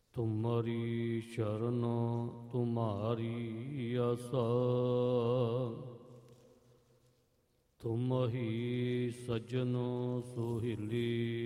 ਤੁਮਰੀ ਸ਼ਰਨ ਤੁਮਾਰੀ ਆਸਾ, ਤੁਮ ਹੀ ਸਜਣ ਸੁਹੀਲੀ